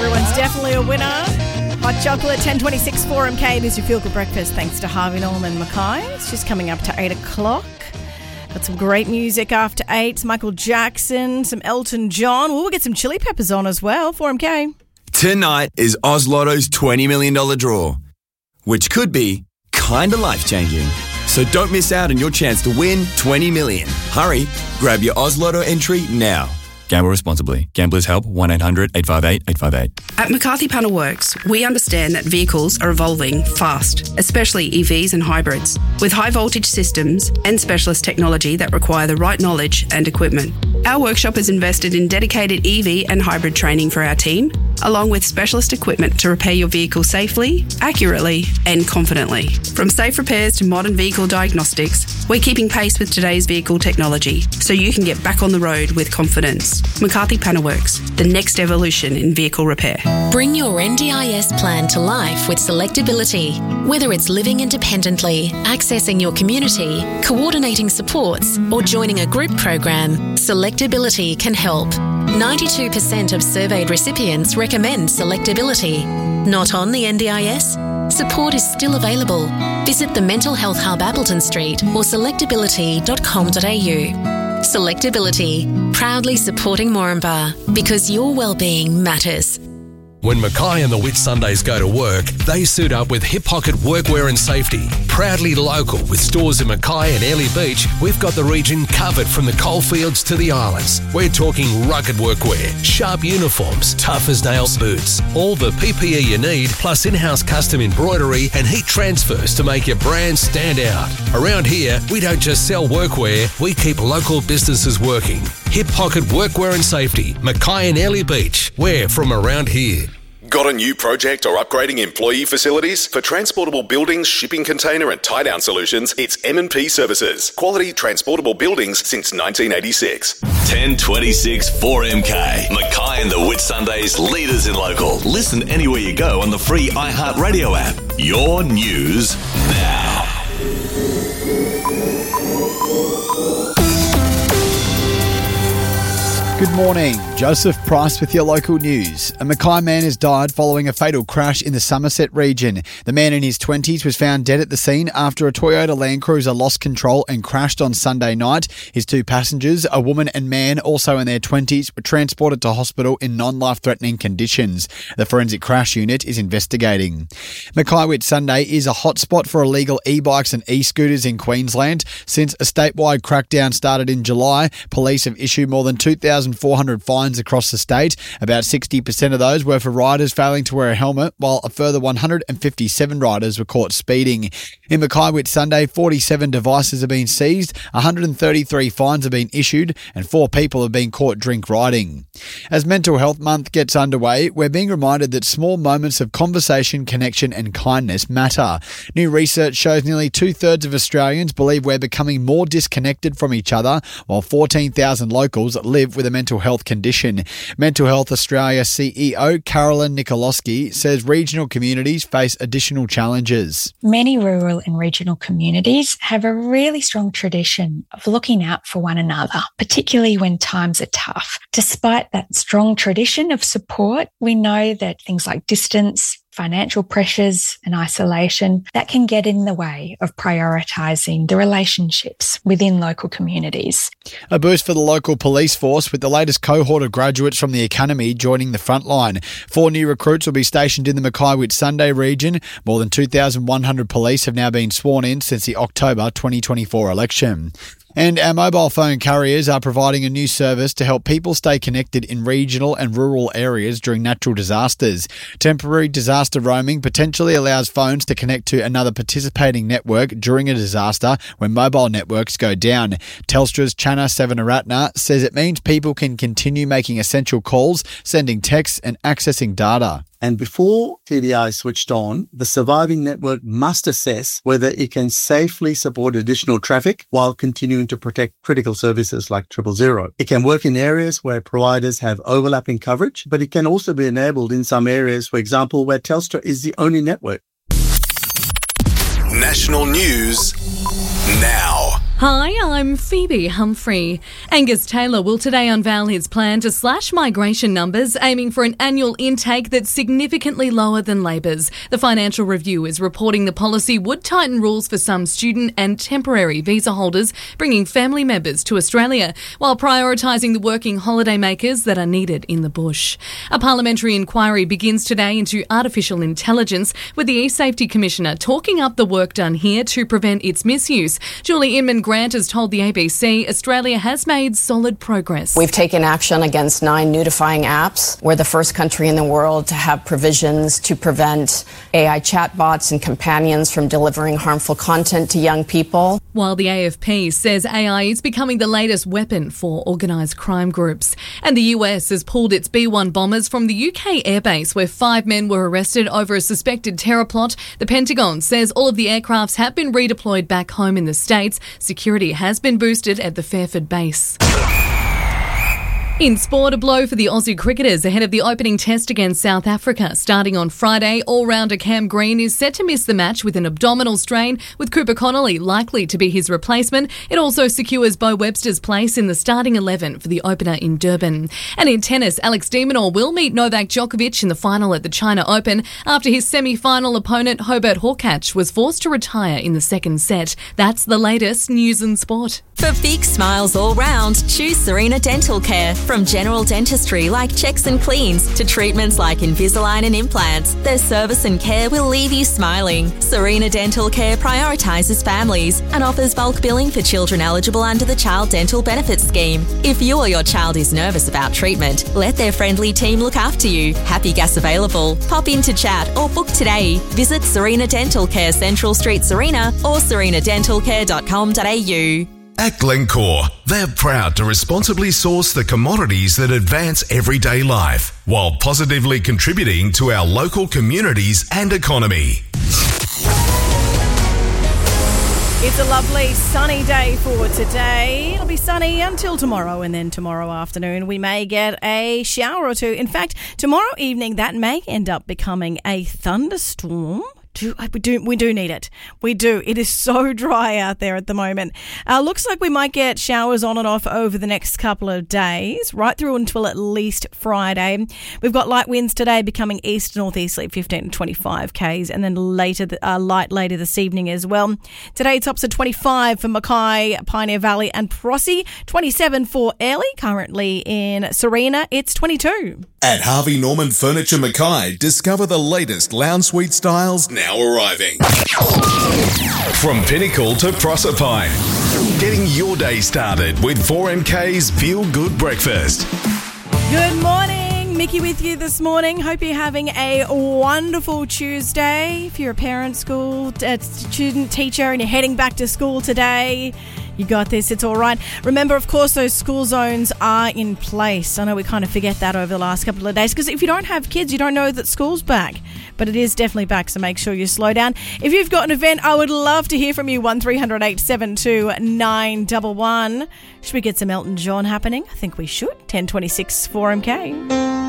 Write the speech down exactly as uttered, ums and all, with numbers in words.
everyone's definitely a winner. Hot chocolate, ten twenty-six, four M K. There's your Feel Good Breakfast, thanks to Harvey Norman Mackay. It's just coming up to eight o'clock. Got some great music after eight. Michael Jackson, some Elton John. We'll get some Chili Peppers on as well, four M K. Tonight is Oz Lotto's twenty million dollars draw, which could be kinda life-changing. So don't miss out on your chance to win twenty million dollars. Hurry, grab your Oz Lotto entry now. Gamble responsibly. Gamblers Help, one eight hundred eight five eight eight five eight. At McCarthy Panel Works, we understand that vehicles are evolving fast, especially E Vs and hybrids, with high voltage systems and specialist technology that require the right knowledge and equipment. Our workshop has invested in dedicated E V and hybrid training for our team, along with specialist equipment to repair your vehicle safely, accurately and confidently. From safe repairs to modern vehicle diagnostics, we're keeping pace with today's vehicle technology so you can get back on the road with confidence. McCarthy Panel Works, the next evolution in vehicle repair. Bring your N D I S plan to life with Selectability. Whether it's living independently, accessing your community, coordinating supports, or joining a group program, Selectability can help. ninety-two percent of surveyed recipients recommend Selectability. Not on the N D I S? Support is still available. Visit the Mental Health Hub Appleton Street or selectability dot com dot a u. Selectability, proudly supporting Moranbah because your well-being matters. When Mackay and the Whitsundays go to work, they suit up with Hip Pocket Workwear and Safety. Proudly local with stores in Mackay and Airlie Beach, we've got the region covered from the coalfields to the islands. We're talking rugged workwear, sharp uniforms, tough as nails boots, all the P P E you need, plus in-house custom embroidery and heat transfers to make your brand stand out. Around here, we don't just sell workwear, we keep local businesses working. Hip Pocket Workwear and Safety, Mackay and Airlie Beach. We're from around here. Got a new project or upgrading employee facilities? For transportable buildings, shipping container and tie-down solutions, it's M and P Services. Quality transportable buildings since nineteen eighty-six. ten twenty-six, four M K. Mackay and the Whitsundays, leaders in local. Listen anywhere you go on the free iHeartRadio app. Your news now. Good morning. Joseph Price with your local news. A Mackay man has died following a fatal crash in the Somerset region. The man in his twenties was found dead at the scene after a Toyota Land Cruiser lost control and crashed on Sunday night. His two passengers, a woman and man also in their twenties, were transported to hospital in non-life-threatening conditions. The forensic crash unit is investigating. Mackay Whitsunday is a hotspot for illegal e-bikes and e-scooters in Queensland. Since a statewide crackdown started in July, police have issued more than two thousand four hundred fines across the state. About sixty percent of those were for riders failing to wear a helmet, while a further one hundred fifty-seven riders were caught speeding. In Mackay Whitsunday, forty-seven devices have been seized, one hundred thirty-three fines have been issued, and four people have been caught drink riding. As Mental Health Month gets underway, we're being reminded that small moments of conversation, connection and kindness matter. New research shows nearly two-thirds of Australians believe we're becoming more disconnected from each other, while fourteen thousand locals live with a mental health condition. Mental Health Australia C E O Carolyn Nikolowski says regional communities face additional challenges. Many rural and regional communities have a really strong tradition of looking out for one another, particularly when times are tough. Despite that strong tradition of support, we know that things like distance, financial pressures and isolation, that can get in the way of prioritising the relationships within local communities. A boost for the local police force with the latest cohort of graduates from the academy joining the front line. Four new recruits will be stationed in the Mackay Whitsunday region. More than two thousand one hundred police have now been sworn in since the October twenty twenty-four election. And our mobile phone carriers are providing a new service to help people stay connected in regional and rural areas during natural disasters. Temporary disaster roaming potentially allows phones to connect to another participating network during a disaster when mobile networks go down. Telstra's Channa Sevenaratna says it means people can continue making essential calls, sending texts and accessing data. And before T D I is switched on, the surviving network must assess whether it can safely support additional traffic while continuing to protect critical services like triple zero. It can work in areas where providers have overlapping coverage, but it can also be enabled in some areas, for example, where Telstra is the only network. National news now. Hi, I'm Phoebe Humphrey. Angus Taylor will today unveil his plan to slash migration numbers, aiming for an annual intake that's significantly lower than Labor's. The Financial Review is reporting the policy would tighten rules for some student and temporary visa holders bringing family members to Australia, while prioritising the working holidaymakers that are needed in the bush. A parliamentary inquiry begins today into artificial intelligence, with the eSafety Commissioner talking up the work done here to prevent its misuse. Julie Inman Grant has told the A B C Australia has made solid progress. We've taken action against nine nudifying apps. We're the first country in the world to have provisions to prevent A I chatbots and companions from delivering harmful content to young people. While the A F P says A I is becoming the latest weapon for organised crime groups. And the U S has pulled its B one bombers from the U K airbase, where five men were arrested over a suspected terror plot. The Pentagon says all of the aircrafts have been redeployed back home in the States. Security has been boosted at the Fairford base. In sport, a blow for the Aussie cricketers ahead of the opening test against South Africa. Starting on Friday, all-rounder Cam Green is set to miss the match with an abdominal strain, with Cooper Connolly likely to be his replacement. It also secures Bo Webster's place in the starting eleven for the opener in Durban. And in tennis, Alex de Minaur will meet Novak Djokovic in the final at the China Open after his semi-final opponent Hobart Hurkacz was forced to retire in the second set. That's the latest news and sport. For big smiles all round, choose Serena Dental Care. From general dentistry like checks and cleans to treatments like Invisalign and implants, their service and care will leave you smiling. Serena Dental Care prioritises families and offers bulk billing for children eligible under the Child Dental Benefits Scheme. If you or your child is nervous about treatment, let their friendly team look after you. Happy gas available. Pop in to chat or book today. Visit Serena Dental Care, Central Street, Serena, or serena dental care dot com dot a u. At Glencore, they're proud to responsibly source the commodities that advance everyday life while positively contributing to our local communities and economy. It's a lovely sunny day for today. It'll be sunny until tomorrow, and then tomorrow afternoon we may get a shower or two. In fact, tomorrow evening that may end up becoming a thunderstorm. Do, we do we do need it. We do. It is so dry out there at the moment. Uh, looks like we might get showers on and off over the next couple of days, right through until at least Friday. We've got light winds today becoming east northeasterly, fifteen to twenty-five kays, and then later uh, light later this evening as well. Today tops at twenty-five for Mackay, Pioneer Valley and Prossie, twenty-seven for Airlie. Currently in Serena, it's twenty-two. At Harvey Norman Furniture Mackay, discover the latest lounge suite styles now arriving. From Pinnacle to Proserpine, getting your day started with four M K's Feel Good Breakfast. Good morning, Mickey with you this morning. Hope you're having a wonderful Tuesday. If you're a parent, school, uh, student, teacher, and you're heading back to school today, you got this. It's all right. Remember, of course, those school zones are in place. I know we kind of forget that over the last couple of days because if you don't have kids, you don't know that school's back. But it is definitely back, so make sure you slow down. If you've got an event, I would love to hear from you. one three hundred eight seven two nine one one. Should we get some Elton John happening? I think we should. ten twenty-six four M K.